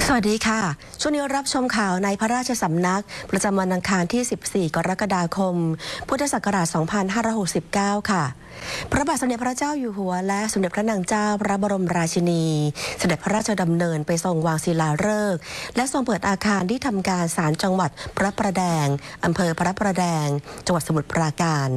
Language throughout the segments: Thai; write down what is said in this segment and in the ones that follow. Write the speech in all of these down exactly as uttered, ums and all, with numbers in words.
สวัสดีค่ะช่วงนี้รับชมข่าวในพระราชสำนักประจำวันอังคารที่ สิบสี่ กรกฎาคม พุทธศักราช สองพันห้าร้อยหกสิบเก้า ค่ะพระบาทสมเด็จพระเจ้าอยู่หัวและสมเด็จพระนางเจ้าพระบรมราชินีเสด็จพระราชดำเนินไปทรงวางศิลาฤกษ์และทรงเปิดอาคารที่ทำการศาลจังหวัดพระประแดงอำเภอพระประแดงจังหวัดสมุทรปราการ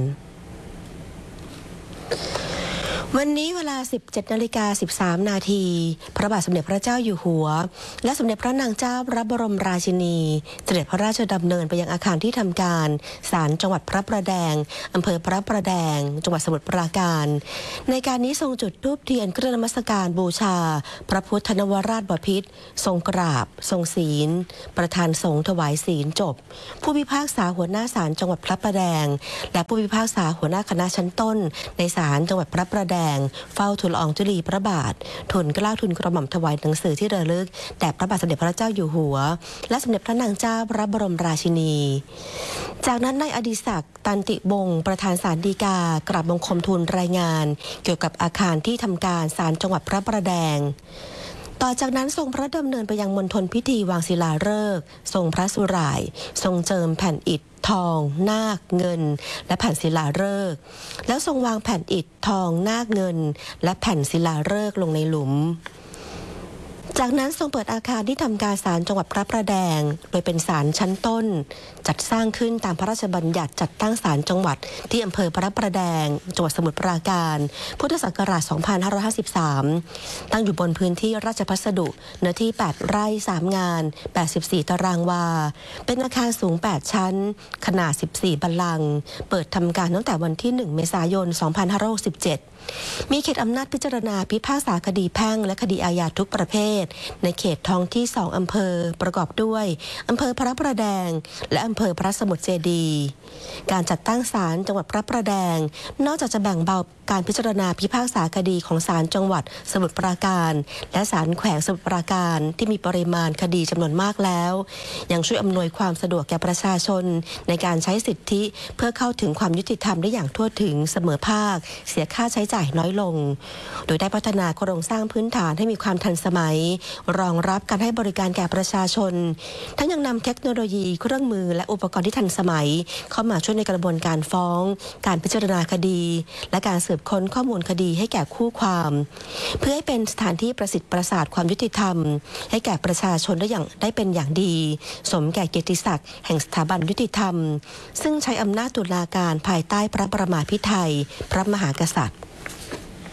วันนี้เวลา สิบเจ็ดนาฬิกาสิบสามนาทีพระบาทสมเด็จพระเจ้าอยู่หัวและสมเด็จพระนางเจ้าพระบรมราชินีเสด็จพระราชดำเนินไปยังอาคารที่ทำการศาลจังหวัดพระประแดงอำเภอพระประแดงจังหวัดสมุทรปราการในการนี้ทรงจุดธูปเทียนเครื่องนมัสการบูชาพระพุทธนวราชบพิตรทรงกราบทรงศีลประธานสงฆ์ถวายศีลจบผู้พิพากษาหัวหน้าศาลจังหวัดพระประแดงและผู้พิพากษาหัวหน้าคณะชั้นต้นในศาลจังหวัดพระประแดงเฝ้าทูลละอองธุลีพระบาททูลเกล้าทูลกระหม่อมถวายหนังสือที่ระลึกแด่พระบาทสมเด็จพระเจ้าอยู่หัวและสมเด็จพระนางเจ้าพระบรมราชินีจากนั้นนายอดิศักดิ์ตันติวงศ์ประธานศาลฎีกากราบบังคมทูลรายงานเกี่ยวกับอาคารที่ทำการศาลจังหวัดพระประแดงต่อจากนั้นทรงพระดำเนินไปยังมณฑลพิธีวางศิลาฤกษ์ทรงพระสุร่ายทรงเจิมแผ่นอิฐทองนาคเงินและแผ่นศิลาฤกษ์แล้วทรงวางแผ่นอิฐทองนาคเงินและแผ่นศิลาฤกษ์ลงในหลุมจากนั้นทรงเปิดอาคารที่ทำการศาลจังหวัดพระประแดงโดยเป็นศาลชั้นต้นจัดสร้างขึ้นตามพระราชบัญญัติจัดตั้งศาลจังหวัดที่อำเภอพระประแดงจังหวัดสมุทรปราการพุทธศักราช สองพันห้าร้อยห้าสิบสาม ตั้งอยู่บนพื้นที่ราชพัสดุเนื้อที่ แปด ไร่ สาม งาน แปดสิบสี่ ตารางวาเป็นอาคารสูง แปด ชั้นขนาด สิบสี่ บัลลังก์เปิดทำการตั้งแต่วันที่ หนึ่ง เมษายน สองพันห้าร้อยหกสิบเจ็ดมีเขตอำนาจพิจารณาพิพากษาคดีแพ่งและคดีอาญาทุกประเภทในเขตท้องที่สองอำเภอประกอบด้วยอำเภอพระประแดงและอำเภอพระสมุทรเจดีย์การจัดตั้งศาลจังหวัดพระประแดงนอกจากจะแบ่งเบาการพิจารณาพิพากษาคดีของศาลจังหวัดสมุทรปราการและศาลแขวงสมุทรปราการที่มีปริมาณคดีจำนวนมากแล้วยังช่วยอำนวยความสะดวกแก่ประชาชนในการใช้สิทธิเพื่อเข้าถึงความยุติธรรมได้อย่างทั่วถึงเสมอภาคเสียค่าใช้จ่ายน้อยลงโดยได้พัฒนาโครงสร้างพื้นฐานให้มีความทันสมัยรองรับการให้บริการแก่ประชาชนทั้งยังนำเทคโนโลยีเครื่องมือและอุปกรณ์ที่ทันสมัยเข้ามาช่วยในกระบวนการฟ้องการพิจารณาคดีและการสืบค้นข้อมูลคดีให้แก่คู่ความเพื่อให้เป็นสถานที่ประสิทธิ์ประสาทความยุติธรรมให้แก่ประชาชนได้อย่างได้เป็นอย่างดีสมแก่เกียรติศักดิ์แห่งสถาบันยุติธรรมซึ่งใช้อำนาจตุลาการภายใต้พระประมาภิไธยพระมหากษัตริย์